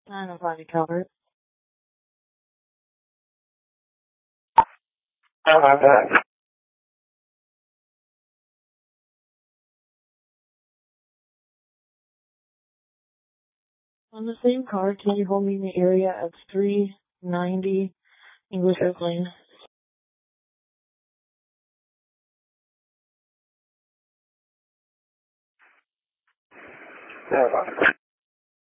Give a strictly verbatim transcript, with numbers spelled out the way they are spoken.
nine oh five Calvert. Uh, On the same car, can you hold me in the area of three ninety English Oak Lane? yeah.